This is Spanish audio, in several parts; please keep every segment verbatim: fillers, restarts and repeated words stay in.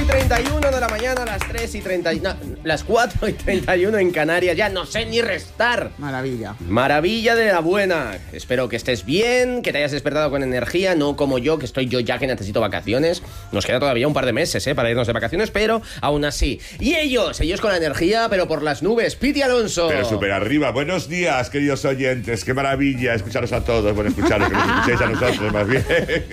treinta y uno de la mañana, las tres y treinta, no, las cuatro y treinta y uno en Canarias. Ya no sé ni restar. Maravilla. Maravilla de la buena. Espero que estés bien, que te hayas despertado con energía, no como yo, que estoy yo ya que necesito vacaciones. Nos queda todavía un par de meses, ¿eh? Para irnos de vacaciones, pero aún así. Y ellos, ellos con la energía, pero por las nubes. Piti Alonso. Pero súper arriba. Buenos días, queridos oyentes. Qué maravilla escucharos a todos. Bueno, escucharos, que nos escuchéis a nosotros, más bien.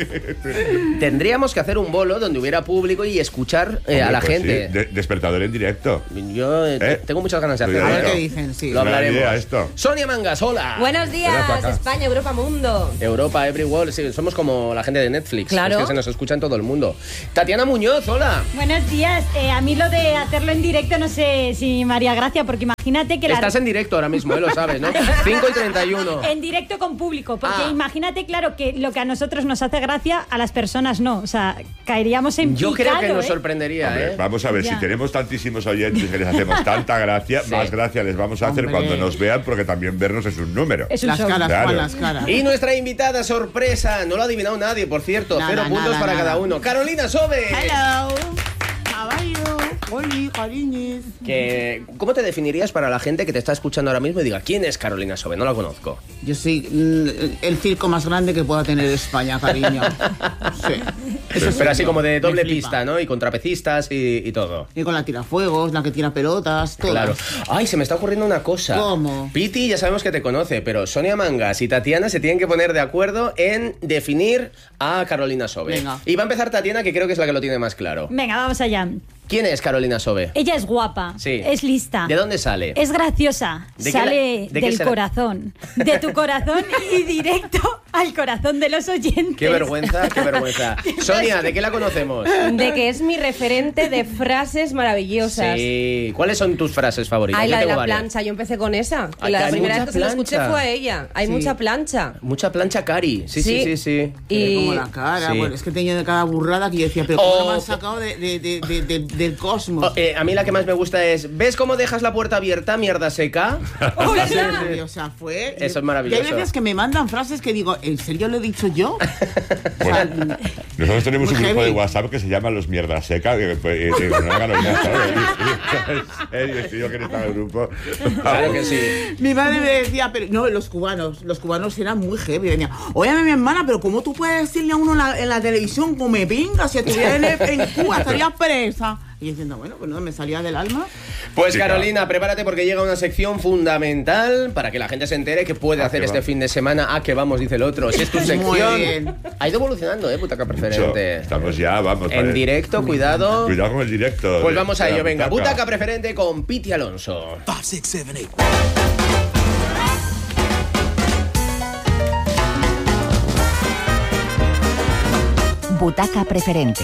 Tendríamos que hacer un bolo donde hubiera público y escuchar eh, Hombre, a la pues gente. Sí. De- despertador en directo. Yo eh, ¿Eh? tengo muchas ganas de hacerlo. Cuidado. A ver pero qué dicen, sí. Lo Buena hablaremos. idea esto. Sonia Mangas, hola. Buenos días, Ven para acá. España, Europa, Mundo. Europa, Everywhere, sí, somos como la gente de Netflix. Claro. Es que se nos escucha en todo el mundo. Tatiana Muñoz, hola. Buenos días. Eh, a mí lo de hacerlo en directo no sé si me haría gracia, porque imagínate que la... Estás en directo ahora mismo, ¿eh? Lo sabes, ¿no? cinco y treinta y uno. En directo con público, porque Ah. imagínate, claro, que lo que a nosotros nos hace gracia, a las personas no. O sea, caeríamos en Yo creo que picado, nos ¿eh? sorprendería, Hombre, ¿eh? vamos a ver, Ya. si tenemos tantísimos oyentes que les hacemos tanta gracia, Sí. más gracia les vamos a hacer Hombre. cuando nos vean, porque también vernos es un número. Es un Las show. caras, Claro. Juan, las caras. Y nuestra invitada sorpresa, no lo ha adivinado nadie, por cierto, Nada, cero puntos nada, para nada. cada uno. Carolina Sobe. Hello. How are you? Oli, cariños. Que, ¿cómo te definirías para la gente que te está escuchando ahora mismo y diga, ¿quién es Carolina Sobe? No la conozco. Yo soy mm, el circo más grande que pueda tener España, cariño. Sí. Eso Pero soy así yo. como de Me doble flipa. pista, ¿no? Y con trapecistas y, y todo. Y con la tirafuegos, la que tira pelotas, todo. Claro. Ay, se me está ocurriendo una cosa. ¿Cómo? Piti ya sabemos que te conoce, pero Sonia Mangas y Tatiana se tienen que poner de acuerdo en definir a Carolina Sobe. Venga. Y va a empezar Tatiana, que creo que es la que lo tiene más claro. Venga, vamos allá. ¿Quién es Carolina Sobe? Ella es guapa, Sí. es lista, ¿De dónde sale? es graciosa, ¿De qué sale la- de qué del será? corazón, de tu corazón y directo al corazón de los oyentes. Qué vergüenza, qué vergüenza. Sonia, ¿de qué la conocemos? De que es mi referente de frases maravillosas. Sí. ¿Cuáles son tus frases favoritas? Ay, Yo la de tengo la varias. plancha, yo empecé con esa. Ay, la que hay primera mucha vez que se lo escuché plancha. fue a ella. Hay Sí. mucha plancha. Mucha plancha cari. Sí, sí, sí, sí. Tiene Y como la cara, Sí. bueno, es que tenía de cada burrada que yo decía, pero ¿cómo Oh. lo me han sacado de, de- de- de- de- del cosmos? Oh, eh, a mí la que más me gusta es, ¿ves cómo dejas la puerta abierta, mierda seca? Hola, Sí, sí. O sea, fue... Eso es maravilloso. Y hay veces que me mandan frases que digo, ¿en serio lo he dicho yo? Pues, nosotros tenemos muy un grupo heavy. de WhatsApp que se llama Los Mierdas Seca, que pues, eh, eh, no hagan nada, ¿sabes? En serio, estoy yo que no estaba en el grupo. Claro que sí. Mi madre me decía, pero no, los cubanos, los cubanos eran muy heavy. Venía, óyeme, mi hermana, pero ¿cómo tú puedes decirle a uno en la, en la televisión como me pinga? Si estuviera en, en Cuba, estaría presa. Y diciendo, bueno, pues no, me salía del alma. Pues Sí, Carolina, prepárate porque llega una sección fundamental para que la gente se entere que puede Ah, hacer que este va. fin de semana. Ah, que vamos, dice el otro. Si es tu sección. bien. Ha ido evolucionando, ¿eh? Butaca Mucho. preferente. Estamos ya, vamos. En vale. directo, cuidado. Cuidado con el directo. Pues vamos a de la ello, venga. butaca. Butaca preferente con Piti Alonso. Five, six, seven, eight. Butaca preferente.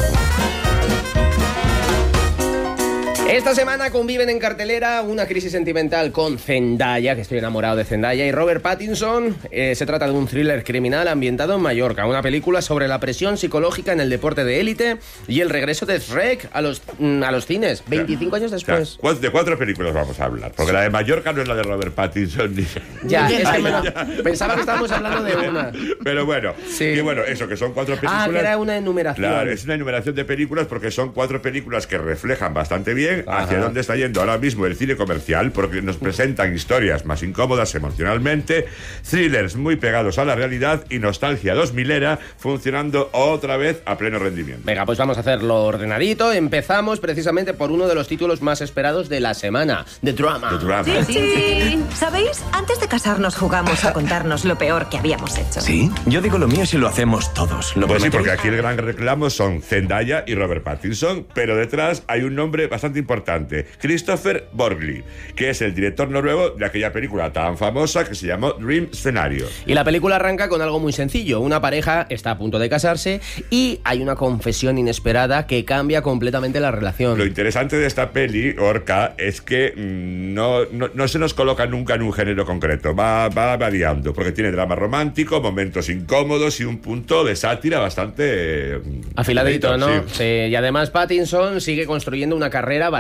Esta semana conviven en cartelera una crisis sentimental con Zendaya, que estoy enamorado de Zendaya, y Robert Pattinson. Eh, se trata de un thriller criminal ambientado en Mallorca, una película sobre la presión psicológica en el deporte de élite y el regreso de Shrek a los, mm, a los cines, veinticinco años O sea, después. cu- de cuatro películas vamos a hablar, porque la de Mallorca no es la de Robert Pattinson ni... Ya, es que me lo- Ya. pensaba que estábamos hablando de una. Pero bueno, Sí. y bueno, eso, que son cuatro películas... Ah, que era una enumeración. Claro, es una enumeración de películas porque son cuatro películas que reflejan bastante bien Ajá. hacia dónde está yendo ahora mismo el cine comercial, porque nos presentan historias más incómodas emocionalmente, thrillers muy pegados a la realidad y nostalgia dos milera funcionando otra vez a pleno rendimiento. Venga, pues vamos a hacerlo ordenadito. Empezamos precisamente por uno de los títulos más esperados de la semana, The Drama. The Drama. Sí. ¿Sabéis? Antes de casarnos jugamos a contarnos lo peor que habíamos hecho. ¿Sí? Yo digo lo mío si lo hacemos todos. ¿Lo Pues sí, prometéis? porque aquí el gran reclamo son Zendaya y Robert Pattinson, pero detrás hay un nombre bastante importante, Christopher Borgli, que es el director noruego de aquella película tan famosa que se llamó Dream Scenario. Y la película arranca con algo muy sencillo. Una pareja está a punto de casarse y hay una confesión inesperada que cambia completamente la relación. Lo interesante de esta peli, Orca, es que mm, no, no, no se nos coloca nunca en un género concreto, va, va variando, porque tiene drama romántico, momentos incómodos y un punto de sátira bastante... eh, Afiladito, ¿no? sí. Sí, y además Pattinson sigue construyendo una carrera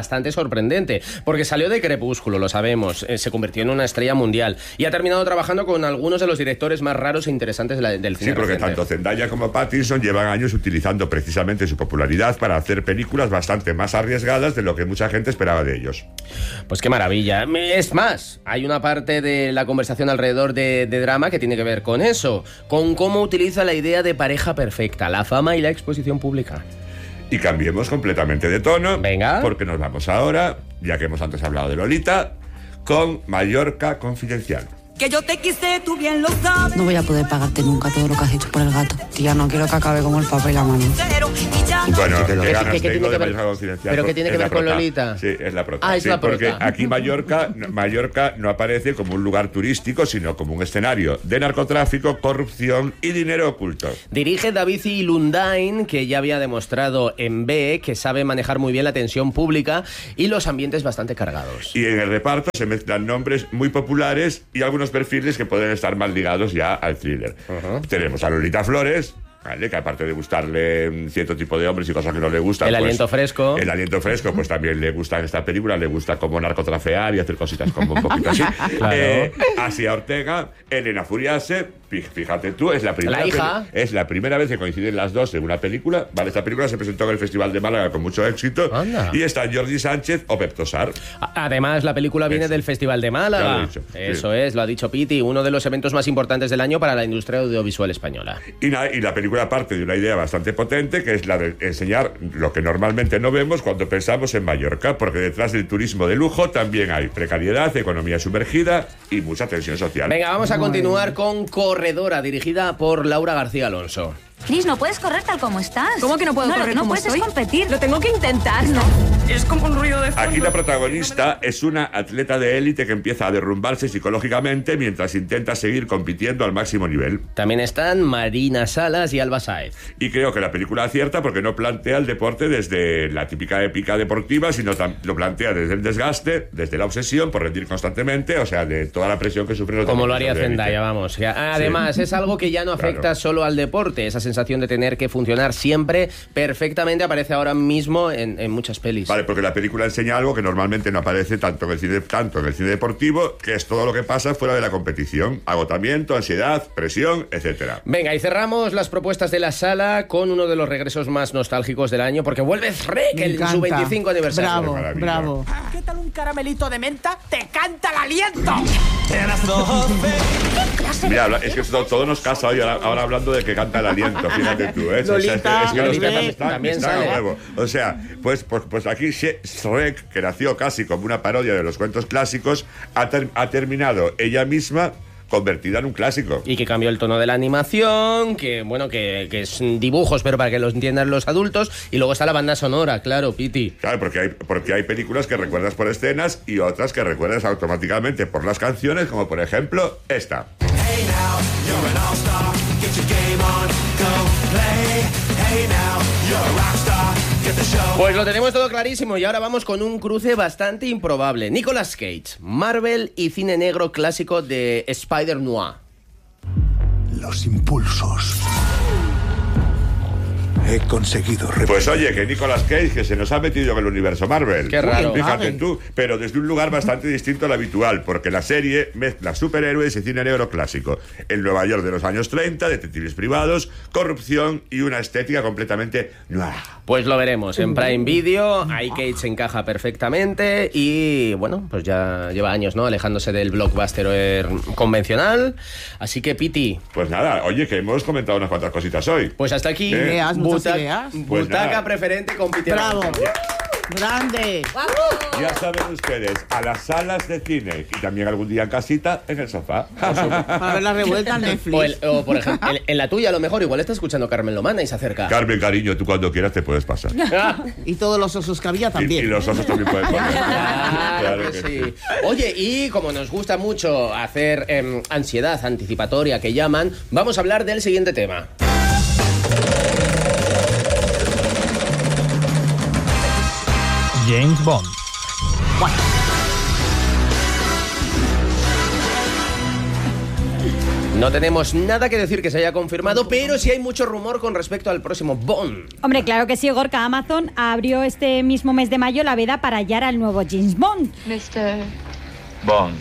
bastante sorprendente, porque salió de Crepúsculo, lo sabemos, eh, se convirtió en una estrella mundial y ha terminado trabajando con algunos de los directores más raros e interesantes de la, del cine Sí, porque reciente. tanto Zendaya como Pattinson llevan años utilizando precisamente su popularidad para hacer películas bastante más arriesgadas de lo que mucha gente esperaba de ellos. Pues qué maravilla. Es más, hay una parte de la conversación alrededor de, de drama que tiene que ver con eso, con cómo utiliza la idea de pareja perfecta, la fama y la exposición pública. Y cambiemos completamente de tono. Venga. Porque nos vamos ahora, ya que hemos antes hablado de Lolita, con Mallorca Confidencial. Que yo te quise, tú bien lo sabes. No voy a poder pagarte nunca todo lo que has hecho por el gato. Tía, no quiero que acabe como el papel y la mano. Bueno, qué ¿Qué- ganas qué tiene tengo que de ver- Mallorca Confidencial. pero qué tiene Es que la ver con prota. Lolita? Sí, es la prota. Ah, es Sí, la porque prota. aquí Mallorca, Mallorca no aparece como un lugar turístico, sino como un escenario de narcotráfico, corrupción y dinero oculto. Dirige David y Lundain, que ya había demostrado en B que sabe manejar muy bien la tensión pública y los ambientes bastante cargados. Y en el reparto se mezclan nombres muy populares y algunos perfiles que pueden estar más ligados ya al thriller. Ajá. Tenemos a Lolita Flores, ¿vale? Que aparte de gustarle un cierto tipo de hombres y cosas que no le gustan, El pues, aliento fresco. el aliento fresco, pues también le gusta en esta película, le gusta como narcotrafiar y hacer cositas como un poquito así. Claro. Eh, Asia Ortega, Elena Furiase, fí- fíjate tú, es la primera La hija. peli- es la primera vez que coinciden las dos en una película. Vale, esta película se presentó en el Festival de Málaga con mucho éxito. Anda. Y está Jordi Sánchez o Pep Tosar. A- Además, la película viene Eso. del Festival de Ya Málaga. lo he dicho, sí. Eso es, lo ha dicho Piti, uno de los eventos más importantes del año para la industria audiovisual española. Y, na- y la película parte de una idea bastante potente, que es la de enseñar lo que normalmente no vemos cuando pensamos en Mallorca, porque detrás del turismo de lujo también hay precariedad, economía sumergida y mucha tensión social. Venga, vamos a continuar con Corredora, dirigida por Laura García Alonso. Cris, no puedes correr tal como estás. ¿Cómo que no puedo no, correr no como puedes estoy? competir. Lo tengo que intentar. No. Es como un ruido de fondo. Aquí la protagonista es una atleta de élite que empieza a derrumbarse psicológicamente mientras intenta seguir compitiendo al máximo nivel. También están Marina Salas y Alba Sáez. Y creo que la película acierta porque no plantea el deporte desde la típica épica deportiva, sino tam- lo plantea desde el desgaste, desde la obsesión por rendir constantemente, o sea, de toda la presión que sufren los Como lo haría deportistas de élite. Zendaya, vamos. Y a- Además, es algo que ya no afecta Claro. solo al deporte. Esa sensación de tener que funcionar siempre perfectamente aparece ahora mismo en, en muchas pelis. Vale, porque la película enseña algo que normalmente no aparece tanto en el cine, tanto en el cine deportivo, que es todo lo que pasa fuera de la competición. Agotamiento, ansiedad, presión, etcétera. Venga, y cerramos las propuestas de la sala con uno de los regresos más nostálgicos del año, porque vuelve Shrek Me en encanta. su veinticinco aniversario. Bravo, maravilla. bravo. ¿Qué tal un caramelito de menta? ¡Te canta el aliento! Mira, habla- es que todo, todo nos casa hoy, ahora, ahora hablando de que canta el aliento, fíjate tú, ¿eh? O sea, es, Lolita, es que los Lolita temas también- están, también están a sale. huevo. O sea, pues, pues, pues aquí She- Shrek, que nació casi como una parodia de los cuentos clásicos, ha, ter- ha terminado ella misma convertida en un clásico. Y que cambió el tono de la animación, que bueno, que, que es dibujos, pero para que los entiendan los adultos. Y luego está la banda sonora, claro, Piti. Claro, porque hay, porque hay películas que recuerdas por escenas y otras que recuerdas automáticamente por las canciones, como por ejemplo esta. Pues lo tenemos todo clarísimo y ahora vamos con un cruce bastante improbable. Nicolas Cage, Marvel y cine negro clásico de Spider Noir. Los impulsos. He conseguido repetir. Pues oye, que Nicolas Cage, que se nos ha metido en el universo Marvel. Qué raro. Fíjate Ay. tú, pero desde un lugar bastante distinto al habitual, porque la serie mezcla superhéroes y cine negro clásico. En Nueva York de los años treinta, detectives privados, corrupción y una estética completamente noir. Pues lo veremos en Prime Video. Ahí Cage encaja perfectamente y bueno, pues ya lleva años, ¿no? Alejándose del blockbuster eh, convencional. Así que Piti, Pues nada, oye, que hemos comentado unas cuantas cositas hoy. pues hasta aquí. Eh. Ideas, muchas Buta- ideas. Pues Butaca nada. preferente con Piti. Bravo. Alonso. Grande. Ya saben ustedes, a las salas de cine y también algún día en casita, en el sofá. Para ver la revuelta en Netflix. O, el- o, por ejemplo, en, en la tuya a lo mejor igual está escuchando Carmen Lomana y se acerca. Carmen, cariño, tú cuando quieras te puedes pasar. Ah, Y todos los osos que había Y, también. y los osos también pueden pasar. Claro que sí. Oye, y como nos gusta mucho hacer em, ansiedad anticipatoria que llaman, vamos a hablar del siguiente tema. James Bond. No tenemos nada que decir que se haya confirmado, pero sí hay mucho rumor con respecto al próximo Bond. Hombre, claro que sí, Gorka. Amazon abrió este mismo mes de mayo la veda para hallar al nuevo James Bond. mister Bond.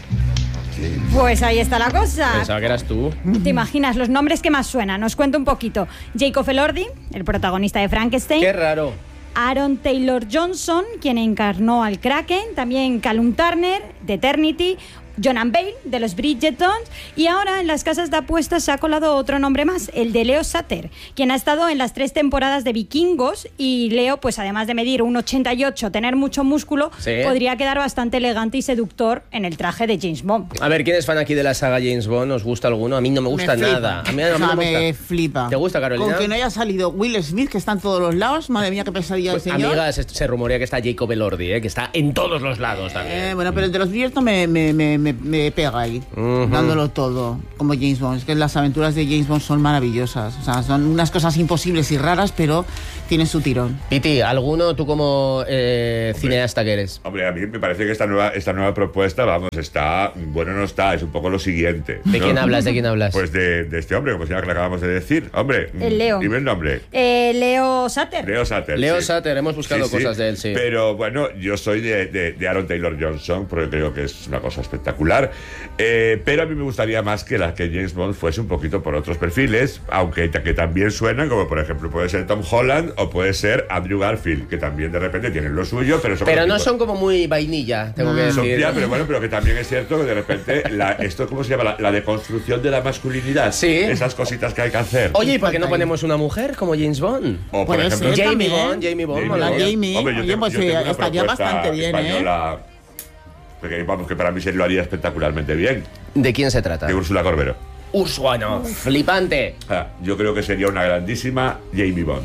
Pues ahí está la cosa. Pensaba que eras tú. ¿Te imaginas los nombres que más suenan? Os cuento un poquito. Jacob Elordi, el protagonista de Frankenstein. Qué raro. Aaron Taylor Johnson, quien encarnó al Kraken. También Callum Turner, de Eternity. Jonan Bale, de los Bridgertons. Y ahora en las casas de apuestas se ha colado otro nombre más, el de Leo Sutter, quien ha estado en las tres temporadas de Vikingos. Y Leo, pues además de medir un ochenta y ocho, tener mucho músculo, sí, podría quedar bastante elegante y seductor en el traje de James Bond. A ver, ¿quién es fan aquí de la saga James Bond? ¿Os gusta alguno? A mí no me gusta me nada. A mí, a mí o sea, no me, me gusta. flipa. ¿Te gusta, Carolina? Con que no haya salido Will Smith, que está en todos los lados. Madre mía, qué pesadilla Pues, el señor. amiga, se, se rumorea que está Jacob Elordi, ¿eh? Que está en todos los lados también. Eh, bueno, pero el de los Bridgerton me, me, me, me, me pega ahí. Uh-huh. Dándolo todo, como James Bond. Es que las aventuras de James Bond son maravillosas. O sea, son unas cosas imposibles y raras, pero tienen su tirón. Piti, ¿alguno tú como eh, cineasta que eres? Hombre, a mí me parece que esta nueva, esta nueva propuesta, vamos, está... Bueno, no está, es un poco lo siguiente, ¿no? ¿De quién hablas? ¿De quién hablas? Pues de, de este hombre, como se llama, que le acabamos de decir. Hombre, el Leo. Dime el nombre. Eh, Leo Sutter. Leo Sutter. Leo sí. Sutter, hemos buscado sí, cosas sí. de él, sí. Pero bueno, yo soy de, de, de Aaron Taylor Johnson, porque creo que es una cosa espectacular. Eh, pero a mí me gustaría más que, la, que James Bond fuese un poquito por otros perfiles, aunque que también suenan, como por ejemplo puede ser Tom Holland o puede ser Andrew Garfield, que también de repente tienen lo suyo, pero son Pero no tipos, son como muy vainilla, tengo que son decir. tía, pero bueno, pero que también es cierto que de repente la, esto, ¿cómo se llama? La, la deconstrucción de la masculinidad. Sí. Esas cositas que hay que hacer. Oye, ¿y por qué no ponemos una mujer como James Bond? O por Puede ejemplo, ser Jamie también. Bond, Jamie Bond. Jamie Hola, Bond. Jamie. Hombre, yo Oye, tengo- pues yo tengo eh, una estaría propuesta bastante bien, ¿eh? española, porque, vamos, que para mí se lo haría espectacularmente bien. ¿De quién se trata? De Úrsula Corbero. Usuano, flipante. Ah, yo creo que sería una grandísima Jamie Bond.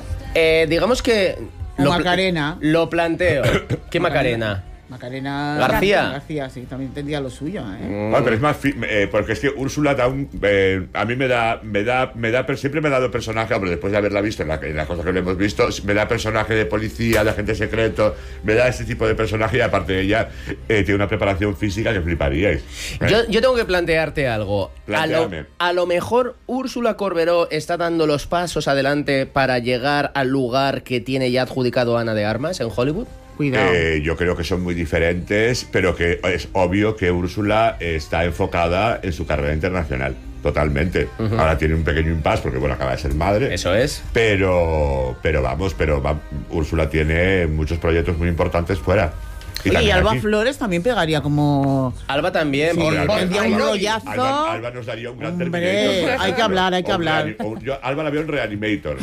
Eh, digamos que... O Lo, Macarena. Lo planteo. ¿Qué Macarena? Macarena García. García, sí, también tendría lo suyo, ¿eh? Ah, pero es más fi- eh, porque es que Úrsula da un, eh, a mí me da me da me da siempre me ha dado personaje, hombre, después de haberla visto en, la, en las cosas que lo hemos visto, me da personaje de policía, de agente secreto, me da ese tipo de personaje y aparte de ella eh, tiene una preparación física que fliparíais. ¿eh? Yo, yo tengo que plantearte algo. A lo, Plantéame. a lo mejor Úrsula Corberó está dando los pasos adelante para llegar al lugar que tiene ya adjudicado Ana de Armas en Hollywood. Cuidado. Eh, yo creo que son muy diferentes, pero que es obvio que Úrsula está enfocada en su carrera internacional. Totalmente. Uh-huh. Ahora tiene un pequeño impasse porque, bueno, acaba de ser madre. Eso es. Pero, pero vamos, pero va, Úrsula tiene muchos proyectos muy importantes fuera. Y, y Alba aquí. Flores también pegaría como... Alba también. Sí, por, por, tendría un rollazo. Alba, Alba nos daría un gran Hombre, Terminator. hay que hablar, hay que O hablar. reani- o yo, Alba la veo en Reanimator.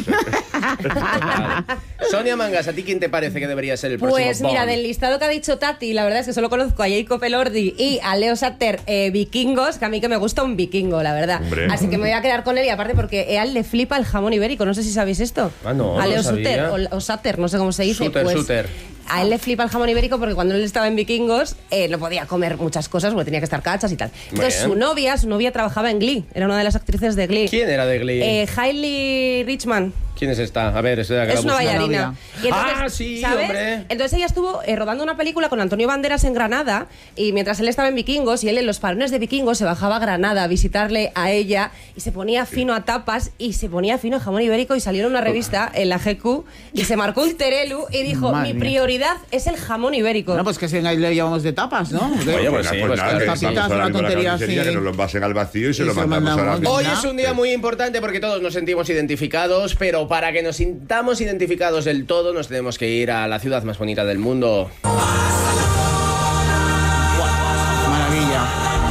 Sonia Mangas, ¿a ti quién te parece que debería ser el Pues próximo mira, Bond? del listado que ha dicho Tati, la verdad es que solo conozco a Jacob Elordi y a Leo Sutter, eh, vikingos, que a mí que me gusta un vikingo, la verdad. Hombre. Así que me voy a quedar con él y aparte porque a él le flipa el jamón ibérico, no sé si sabéis esto. Ah, no, a no Leo sabía. Sutter o, o Sutter, no sé cómo se dice. Sutter, pues, Sutter. A él le flipa el jamón ibérico porque cuando él estaba en Vikingos eh, no podía comer muchas cosas porque tenía que estar cachas y tal. Entonces bien. su novia, su novia trabajaba en Glee, era una de las actrices de Glee. ¿Quién era de Glee? Eh, Hailey Richman. ¿Quién es esta? A ver, es, la que Es la una busco. bailarina. Y entonces, Ah, sí, ¿sabes? hombre. Entonces ella estuvo eh, rodando una película con Antonio Banderas en Granada y mientras él estaba en Vikingos y él en los parones de Vikingos se bajaba a Granada a visitarle a ella y se ponía fino a tapas y se ponía fino a jamón ibérico y salió en una revista en la G Q y se marcó un terelu y dijo, Madre mi mía. prioridad es el jamón ibérico. Bueno, pues que si ahí le llevamos de tapas, ¿no? Oye, pues sí, pues nada, claro que que sí. vamos Tapitas, ahora una mismo a la tontería carnicería, así. que nos lo envasen al vacío y se Y lo se lo mandamos ahora mandamos. mismo. Hoy ¿verdad? es un día muy importante porque todos nos sentimos identificados, pero para que nos sintamos identificados del todo nos tenemos que ir a la ciudad más bonita del mundo. Maravilla.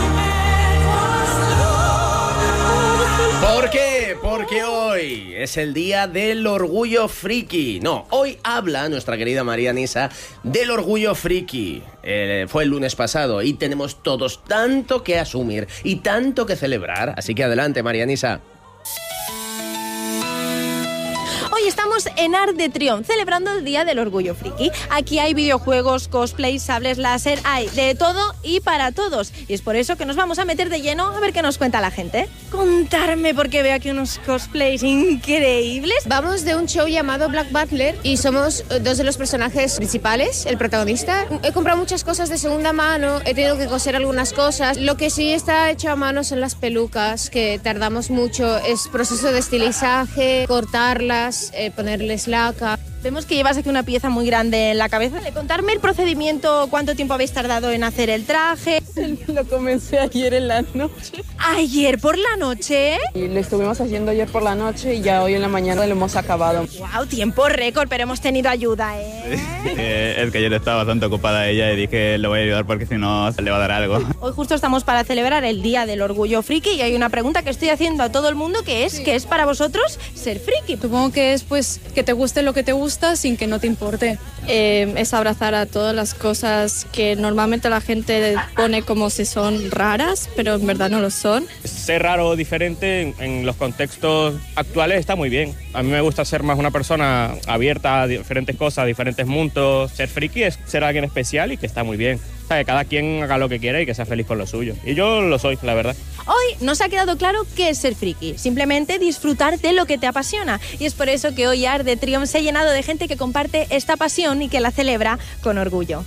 ¿Por qué? Porque hoy es el día del orgullo friki. No, hoy habla nuestra querida María Nisa del orgullo friki. Eh, fue el lunes pasado y tenemos todos tanto que asumir y tanto que celebrar. Así que adelante, María Nisa. Hoy Hoy estamos en Arc de Triomphe, celebrando el Día del Orgullo Friki. Aquí hay videojuegos, cosplays, sables láser, hay de todo y para todos. Y es por eso que nos vamos a meter de lleno a ver qué nos cuenta la gente. Contarme, porque veo aquí unos cosplays increíbles. Vamos de un show llamado Black Butler y somos dos de los personajes principales, el protagonista. He comprado muchas cosas de segunda mano, he tenido que coser algunas cosas. Lo que sí está hecho a mano son las pelucas, que tardamos mucho. Es proceso de estilizaje, cortarlas, eh, ponerles laca. Vemos que llevas aquí una pieza muy grande en la cabeza. Contarme el procedimiento, cuánto tiempo habéis tardado en hacer el traje. Lo comencé ayer en la noche. ¿Ayer por la noche? Y lo estuvimos haciendo ayer por la noche y ya hoy en la mañana lo hemos acabado. Wow, tiempo récord, pero hemos tenido ayuda, ¿eh? eh es que ayer estaba bastante ocupada ella y dije le voy a ayudar porque si no le va a dar algo. Hoy justo estamos para celebrar el Día del Orgullo Friki y hay una pregunta que estoy haciendo a todo el mundo que es, ¿qué es para vosotros ser friki? Supongo que es pues que te guste lo que te gusta sin que no te importe. Eh, es abrazar a todas las cosas que normalmente la gente pone como si son raras, pero en verdad no lo son. Ser raro o diferente en, en los contextos actuales está muy bien. A mí me gusta ser más una persona abierta a diferentes cosas, a diferentes mundos. Ser friki es ser alguien especial y que está muy bien. O sea, que cada quien haga lo que quiera y que sea feliz con lo suyo. Y yo lo soy, la verdad. Hoy nos ha quedado claro qué es ser friki. Simplemente disfrutar de lo que te apasiona. Y es por eso que hoy Arc de Triomphe se ha llenado de gente que comparte esta pasión y que la celebra con orgullo.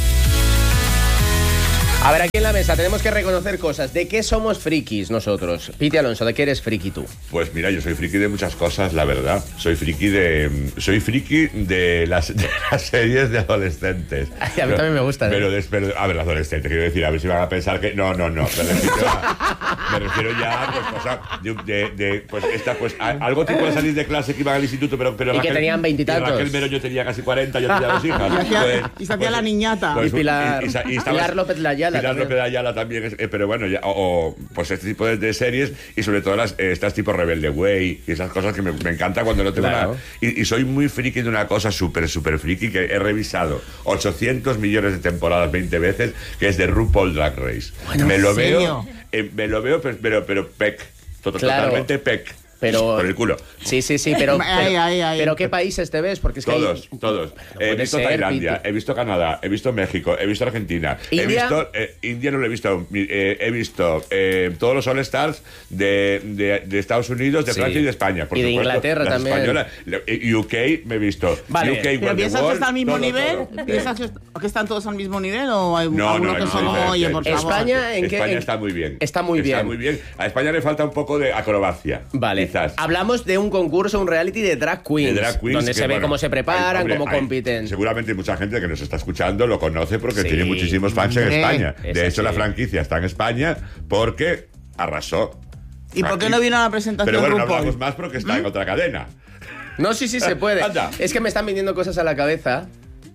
A ver, aquí en la mesa tenemos que reconocer cosas. ¿De qué somos frikis nosotros? Piti Alonso, ¿de qué eres friki tú? Pues mira, yo soy friki de muchas cosas, la verdad. Soy friki de soy friki de las, de las series de adolescentes. Ay, a mí pero, también me gustan. Pero, ¿eh? pero, a ver, adolescentes, quiero decir, a ver si van a pensar que... No, no, no. Me refiero, a, me refiero ya a pues, cosas de, de, de... Pues, esta, pues, a, algo tipo de salir de clase que iban al instituto, pero... pero y Raquel, que tenían veintitantos. Y Raquel Mero yo tenía casi cuarenta, yo tenía dos hijas. Y, hacía, pues, y se hacía pues, la niñata. Pues, y Pilar, y, y, y estaba, Pilar López de Ayala. Pilar también. López de Ayala también, es, eh, pero bueno, ya, o, o pues este tipo de, de series y sobre todo las, eh, estas tipo Rebelde Way y esas cosas que me, me encanta cuando no tengo claro. nada. Y, y soy muy friki de una cosa súper, súper friki que he revisado ochocientos millones de temporadas veinte veces, que es de RuPaul Drag Race. Bueno, me lo ¿en serio? veo, eh, me lo veo, pero, pero, pero pec, to- Claro. totalmente pec. Pero, por el culo. Sí, sí, sí, pero, pero, ay, ay, ay. pero ¿qué países te ves? Porque es que Todos, hay... todos. No he puede visto ser, Tailandia, Piti. he visto Canadá, he visto México, he visto Argentina. ¿India? He visto... Eh, India no lo he visto. Eh, he visto eh, todos los All-Stars de, de, de Estados Unidos, de Sí. Francia y de España. Por Y de supuesto, Inglaterra las también. españolas. Eh, U K me he visto. Vale. U K, ¿Pero Wonderwall, piensas que está al mismo todo, nivel? todo. ¿Piensas que, que están todos al mismo nivel o hay No, alguno no, que no, son, no, oye, no, por no. favor? España, ¿en qué? España en- está muy bien. Está muy bien. Está muy bien. A España le falta un poco de acrobacia. Vale. Quizás. Hablamos de un concurso, un reality de drag queens. De drag queens, donde que, se ve bueno, cómo se preparan, hay- hombre, cómo hay- compiten. Seguramente mucha gente que nos está escuchando lo conoce porque Sí. tiene muchísimos fans en Hombre. España. Es De hecho, así. la franquicia está en España porque arrasó. ¿Y por qué no vino a la presentación Pero bueno, no RuPaul? hablamos más porque está en otra cadena. No, sí, sí se puede. Anda. Es que me están viniendo cosas a la cabeza.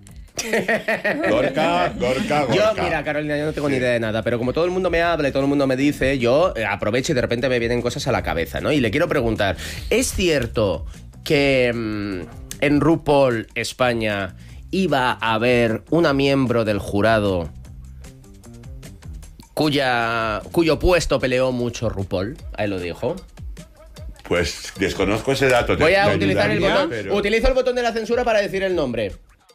Gorka, Gorka, Gorka. Yo, mira, Carolina, yo no tengo ni idea de nada, pero como todo el mundo me habla y todo el mundo me dice, yo eh, aprovecho y de repente me vienen cosas a la cabeza, ¿no? Y le quiero preguntar, ¿es cierto que mmm, en RuPaul España iba a haber una miembro del jurado cuya, cuyo puesto peleó mucho RuPaul? Ahí lo dijo. Pues desconozco ese dato. te- Voy a te utilizar el ayudaría, botón. pero- Utilizo el botón de la censura para decir el nombre.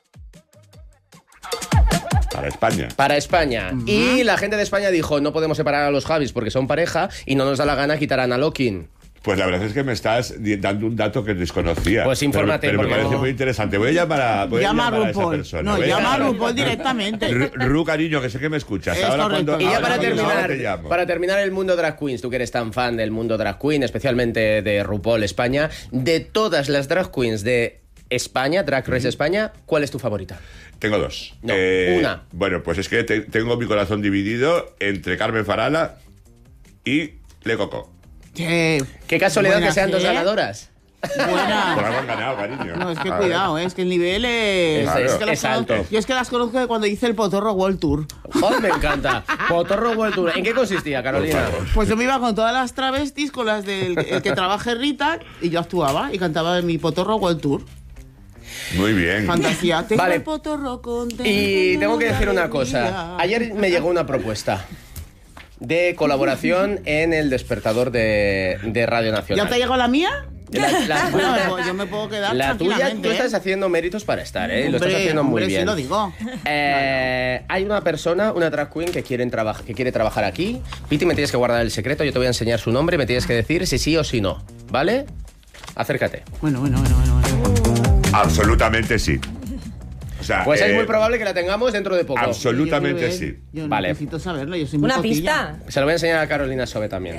Para España. Para España. Uh-huh. Y la gente de España dijo, no podemos separar a los Javis porque son pareja y no nos da la gana quitar a Ana Lokin. Pues la verdad es que me estás di- dando un dato que desconocía. Pues infórmate, Pero, pero me porque parece no. muy interesante. Voy a llamar a, voy a, Llama a llamar a esa RuPaul. persona. No, Voy llama a llamar- RuPaul directamente. Ru, Ru, cariño, que sé que me escuchas. Es Ahora correcto. cuando, Y ya ahora para cuando- ahora te terminar, llamo. para terminar el mundo drag queens, tú que eres tan fan del mundo drag queen, especialmente de RuPaul España, de todas las drag queens de España, Drag Race España, ¿cuál es tu favorita? Tengo dos. No, Eh, una. Bueno, pues es que te- tengo mi corazón dividido entre Carmen Farala y Le Coco. Che, Qué casualidad buena, que sean dos ¿eh? ganadoras. Por Buena. algo han ganado, cariño. No, es que A cuidado, ver. eh, es que el nivel es... Es- es que las es alto. conozco- Yo es que las conozco de cuando hice el Potorro World Tour. Joder, me encanta. Potorro World Tour. ¿En qué consistía, Carolina? Pues yo me iba con todas las travestis, con las del el que trabaje Rita, y yo actuaba y cantaba en mi Potorro World Tour. Muy bien. Fantasía. Tengo Vale. el potorro contento Y tengo que decir una alegría. cosa. Ayer me llegó una propuesta de colaboración en El Despertador de, de Radio Nacional. ¿Ya te ha llegado la mía? La, la- Bueno, yo me puedo quedar la tuya, tranquilamente, tú ¿eh? estás haciendo méritos para estar, ¿eh? Lo estás Hombre, haciendo muy hombre, bien. sí lo digo. Eh, hay una persona, una drag queen que, quieren traba- que quiere trabajar aquí. Piti, me tienes que guardar el secreto, yo te voy a enseñar su nombre y me tienes que decir si sí o si no, ¿vale? Acércate. Bueno, bueno, bueno, bueno. bueno. Absolutamente sí. O sea, Pues eh, es muy probable que la tengamos dentro de poco. Absolutamente Yo quiero ver, sí. Yo Vale. necesito saberlo, yo soy muy ¿Una cotilla. pista? Se lo voy a enseñar a Carolina Sobe también.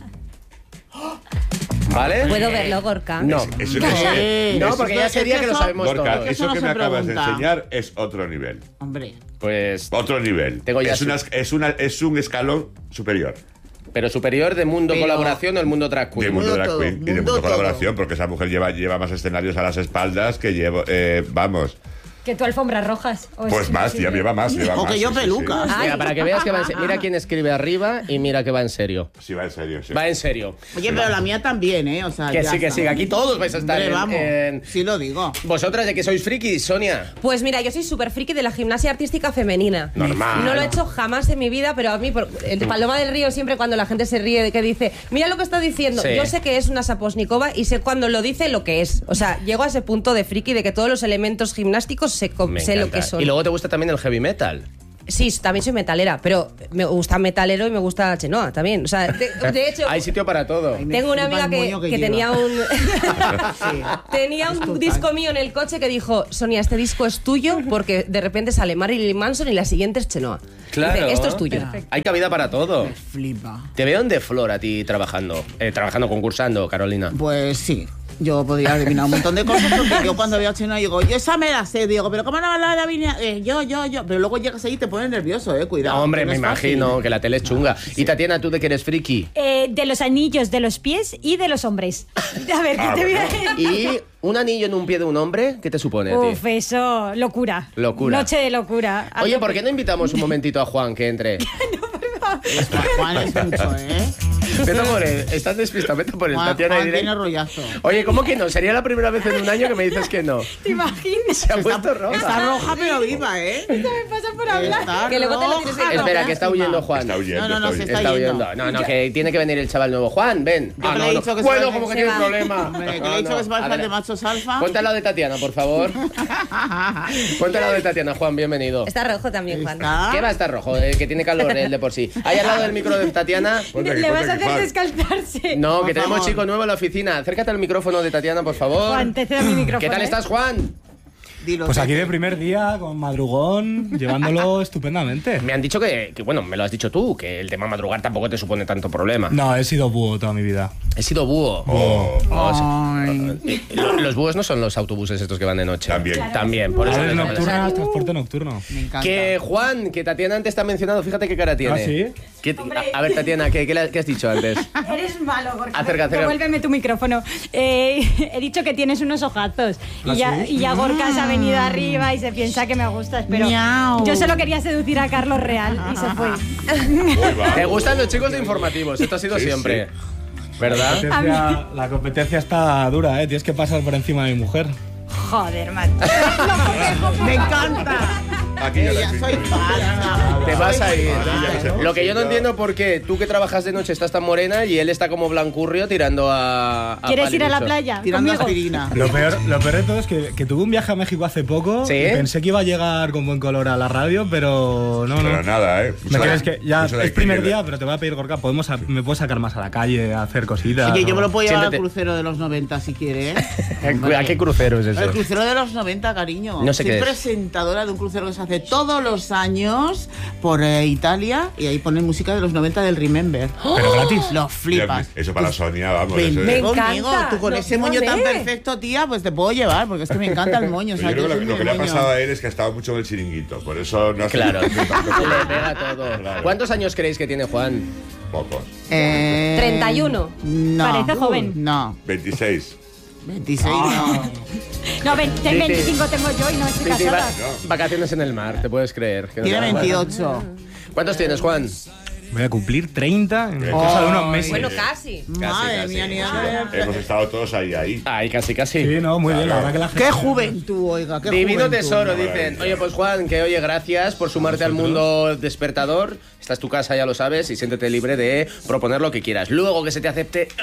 ¿Vale? ¿Puedo verlo, Gorka? No. Eso No, es- eh, No, eso porque es- ya es sería que que lo eso- sabemos Gorka, todo. Eso eso no que se me acabas de pregunta. enseñar es otro nivel. Hombre. Pues... Otro nivel. Tengo ya es, su- una, es, una, es un escalón superior. Pero superior de mundo Pero- colaboración o el mundo drag De queen. mundo Mundo drag todo, queen y de mundo mundo todo. colaboración, porque esa mujer lleva, lleva más escenarios a las espaldas que llevo. Eh, vamos. Que tú alfombras rojas. ¿o es Pues más, ya imposible? lleva más. Lleva O más, que yo sí, sí, pelucas. sí. Mira, para que veas que va en serio. Mira quién escribe arriba y mira que va en serio. Sí, va en serio. Sí. Va en serio. Oye, pero la mía también, ¿eh? O sea, Que ya sí, que está. sí, que aquí todos vais a estar Hombre, en- vamos. en- Sí lo digo. Vosotras, de que sois frikis, Sonia. Pues mira, yo soy súper friki de la gimnasia artística femenina. Normal. No lo he hecho jamás en mi vida, pero a mí, por, el Paloma del Río, siempre cuando la gente se ríe de que dice, mira lo que está diciendo, Sí. yo sé que es una saposnikova y sé cuando lo dice lo que es. O sea, llego a ese punto de friki de que todos los elementos gimnásticos sé, co- Me sé lo encanta. que son. Y luego te gusta también el heavy metal. Sí, también soy metalera, pero me gusta metalero y me gusta Chenoa también. O sea, de, de hecho... Hay sitio para todo. Ay, me Tengo una flipa amiga el que, moño que que lleva. tenía un Sí. tenía un total. disco mío en el coche que dijo, Sonia, este disco es tuyo porque de repente sale Marilyn Manson y la siguiente es Chenoa. Claro. Dice, esto es tuyo. Hay cabida para todo. Me flipa. Te veo en The Floor a ti trabajando. Eh, trabajando, concursando, Carolina. Pues sí. Yo podría adivinar un montón de cosas porque yo cuando veo a Chenoa digo, yo esa me la sé, digo, pero ¿cómo no me la adivinar? Eh, yo, yo, yo. Pero luego llegas ahí y te pones nervioso, eh, cuidado. No, hombre, que no me es fácil. imagino que la tele es chunga. Y Tatiana, tú de que eres friki. Eh, de los anillos de los pies y de los hombres. A ver, ¿qué Ah, te voy a bueno. Y un anillo en un pie de un hombre, ¿qué te supone a ti? Uf, eso, locura. Locura. Noche de locura. Oye, ¿por qué no invitamos un momentito a Juan que entre? Juan es mucho, ¿eh? Vete por él, estás despistado, vete por él, Juan, Tatiana. Juan y diré- tiene rollazo. Oye, ¿cómo que no? Sería la primera vez en un año que me dices que no. ¿Te imaginas? Se ha puesto roja. Está roja pero viva, ¿eh? Me pasa por hablar. Está Que luego te lo tienes que- roja, Espera, que está rojísima. huyendo Juan. Está huyendo. No, no, no, está se huyendo. está Está yendo. huyendo. No, no, que tiene que venir el chaval nuevo. Juan, ven. Yo Ah, que no, le he no. dicho que se Bueno, va- como que se tiene va. problema. Hombre, que No, le he dicho no. que se va a hacer de Adelante. machos alfa. Ponte al lado de Tatiana, por favor. Ponte al lado de Tatiana, Juan, bienvenido. Está rojo también, Juan. Está. ¿Qué va a estar rojo? Eh, que tiene calor él de por sí. Ahí al lado del micro de Tatiana. Ponte aquí, Le vas ponte a aquí, hacer Juan. descalzarse. No, Por que tenemos favor. chico nuevo en la oficina. Acércate al micrófono de Tatiana, por favor. Juan, te cedo mi micrófono. ¿Qué tal ¿eh? estás, Juan? Dilo, Pues aquí Tete. de primer día, con madrugón, llevándolo estupendamente. Me han dicho que, que, bueno, me lo has dicho tú, que el tema madrugar tampoco te supone tanto problema. No, he sido búho toda mi vida. He sido búho. Oh. Oh, sí. Ay. Lo- Los búhos no son los autobuses estos que van de noche. También. También, por eso. Aves les llaman así. nocturnas, transporte nocturno. Me encanta. Que Juan, que Tatiana antes te ha mencionado, fíjate qué cara tiene. ¿Ah, sí? ¿Qué- a, a ver, Tatiana, ¿qué, qué, le- qué has dicho antes? Eres malo, Gorka. Acerca, acerca. Devuélveme tu micrófono. Eh, he dicho que tienes unos ojazos. ¿Ah, Y ya, sí? y ya Gorka se ha venido arriba y se piensa que me gustas, pero Miau. yo solo quería seducir a Carlos Real y se fue. Uy, va. Me gustan los chicos de informativos, esto ha sido Sí, siempre. sí. ¿Verdad? La competencia, la competencia está dura, ¿eh? Tienes que pasar por encima de mi mujer. Joder, macho. Me encanta. Aquí ya la Ella, he soy visto. falsa. Te vas a ir. Claro. Lo que yo no entiendo por qué tú que trabajas de noche estás tan morena y él está como blancurrio tirando a. a ¿Quieres ir a la paliducho. playa? Tirando conmigo? aspirina. Lo peor, lo peor de todo es que, que tuve un viaje a México hace poco ¿Sí? y pensé que iba a llegar con buen color a la radio, pero no, no. Pero nada, ¿eh? ¿Me crees que ya Mucho de es primer que- día, pero te voy a pedir, Gorka, podemos a- me puedes sacar más a la calle, a hacer cositas? Oye, yo ¿no? me lo puedo llevar Siéntate. al crucero de los noventa si quiere, ¿eh? ¿A qué crucero es eso? El crucero de los noventa, cariño. No sé Soy qué es. presentadora de un crucero que se hace todos los años por eh, Italia y ahí ponen música de los noventa del Remember. Pero gratis. Lo flipas. Eso para Sonia, vamos. Ven, eso es- Me conmigo, encanta. tú con No, ese moño tan ¿dónde? perfecto, tía, pues te puedo llevar, porque es que me encanta el moño. O sea, Yo creo yo que soy lo, lo que muy le ha moño. pasado a él es que ha estado mucho en el chiringuito. Por eso no hace Claro, le tanto pega todo. Claro. ¿Cuántos años creéis que tiene Juan? Pocos. Eh, treinta y uno. No. Parece joven. No, veintiséis. veintiséis Ah. no. No, ve- Sí, sí. veinticinco tengo yo y no estoy Sí, sí, casada. va- vacaciones en el mar, te puedes creer. que no Tiene te- veintiocho. ¿Cuántos tienes, Juan? Voy a cumplir treinta en cosa de unos meses. Bueno, casi. Madre casi. mía, ni nada. Hemos estado todos ahí, ahí. Ay, casi, casi. Sí, no, muy bien, la verdad que la gente... Qué juventud, oiga, qué Divino juventud. tesoro, Maravilla. dicen. Oye, pues Juan, que oye, gracias por sumarte al mundo despertador. Esta es tu casa, ya lo sabes, y siéntete libre de proponer lo que quieras. Luego que se te acepte,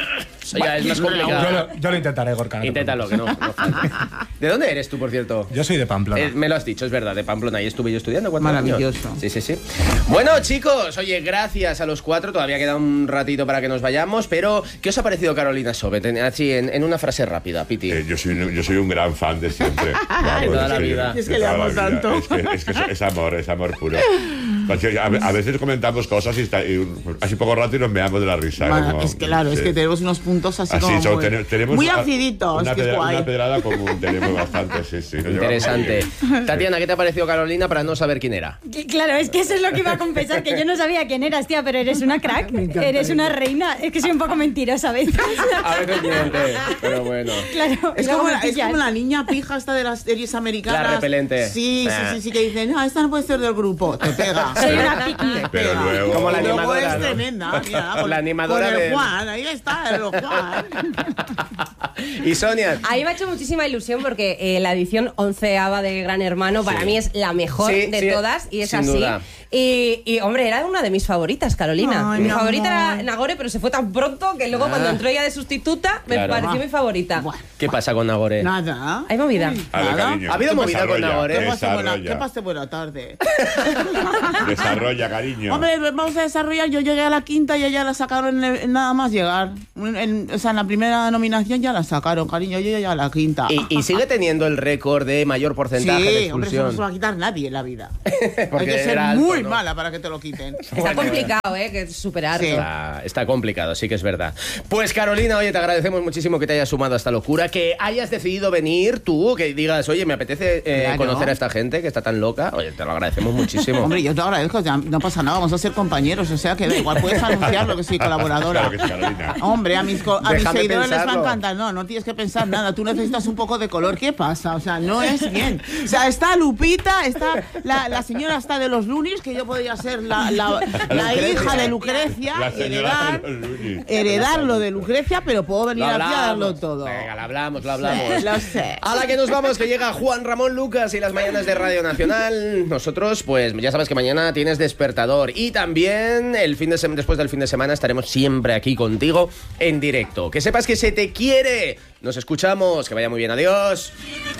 Ya, es más complicado. Yo lo, yo lo intentaré, Gorka. no te Inténtalo, que no, no falta. ¿De dónde eres tú, por cierto? Yo soy de Pamplona. Eh, me lo has dicho, es verdad, de Pamplona. Ahí estuve yo estudiando. ¿Cuántos Maravilloso. años? Sí, sí, sí. Bueno, chicos, oye, gracias a los cuatro. Todavía queda un ratito para que nos vayamos, pero ¿qué os ha parecido Carolina Sobet? Así, en, en una frase rápida, Piti. Eh, yo, soy, yo soy un gran fan de siempre. De toda la vida. Es que le amo tanto. Es que, es, que es, es amor, es amor puro. A, a veces comentamos cosas y, está, y así poco rato y nos meamos de la risa. Bueno, como, es que claro, sí. es que tenemos unos puntos así, así como son, muy, ten, tenemos muy una, aciditos, una, que es pedra, guay. una pedrada común, tenemos bastante, sí, sí. Interesante. Tatiana, ¿qué te ha parecido Carolina para no saber quién era? Claro, es que eso es lo que iba a confesar, que yo no sabía quién eras, tía, pero eres una crack, eres una reina. Es que soy un poco mentirosa a veces. A veces miente, pero bueno. Claro, Es y luego como, me la, es pillas. como la niña pija esta de las series americanas. La repelente. Sí, Ah. sí, sí, sí, que dicen, no, esta no puede ser del grupo. Te pega. Soy una piqui. Te Pero pega. luego- Como la Y luego animadora, es ¿no? tremenda, mira, con, La animadora con el de- Juan, ahí está, el Juan. Y Sonia. A mí me ha hecho muchísima ilusión porque eh, la edición onceava de Gran Hermano para Sí. mí es la mejor Sí, de sí, todas y es sin así. duda. Y, y, hombre, era una de mis favoritas, Carolina. Ay, mi mi favorita amor. era Nagore, pero se fue tan pronto que luego Ah. cuando entró ella de sustituta me Claro. pareció mi favorita. ¿Qué pasa con Nagore? Nada. Hay movida. A ver, Nada. cariño. ¿Ha habido movida con Desarrolla, Nagore? ¿Qué pasa, buena, Desarrolla. ¿Qué pasa buena tarde? Desarrolla, cariño. Hombre, vamos a desarrollar. Yo llegué a la quinta y ella la sacaron en, en nada más llegar. En- en- o sea, en la primera nominación ya la sacaron, cariño. Yo llegué a la quinta. Y, y sigue teniendo el récord de mayor porcentaje de Sí, hombre, eso no expulsión. se va a quitar nadie en la vida. Porque Hay que ser era alto, muy ¿no? mala para que te lo quiten. Está complicado, ¿eh? Que superar. Sí. Está, está complicado, sí que es verdad. Pues Carolina, oye, te agradecemos muchísimo que te hayas sumado a esta locura, que hayas decidido venir tú, que digas, oye, me apetece eh, Claro. conocer a esta gente que está tan loca. Oye, te lo agradecemos muchísimo. Hombre, yo te agradezco, ya no pasa nada, vamos a ser compañeros, o sea que da igual, puedes anunciarlo que soy colaboradora. Claro que sí, Carolina. Hombre, a mis, co- a mis Déjame seguidores les va a pensarlo. encantar. No, no tienes que pensar nada, tú necesitas un poco de color. ¿Qué pasa? O sea, no es bien. O sea, está Lupita, está la, la señora está de los Lunis, que yo podría ser la, la, la hija de Lucrecia, La señora heredar, de los Lunis. heredar lo de Lucrecia, pero puedo venir Lo aquí a darlo hablamos. todo. Venga, lo hablamos, lo hablamos. Sí, lo sé. A la que nos vamos, que llega Juan Ramón Lucas y las mañanas de Radio Nacional. Nosotros, pues ya sabes que mañana tienes despertador. Y también el fin de sem- después del fin de semana estaremos siempre aquí contigo en directo. Que sepas que se te quiere. Nos escuchamos. Que vaya muy bien. Adiós.